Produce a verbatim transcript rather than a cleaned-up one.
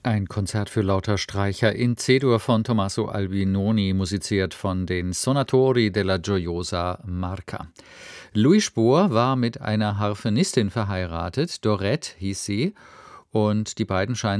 Ein Konzert für lauter Streicher in C-Dur von Tommaso Albinoni, musiziert von den Sonatori della Gioiosa Marca. Louis Spohr war mit einer Harfenistin verheiratet, Dorette hieß sie, und die beiden scheinen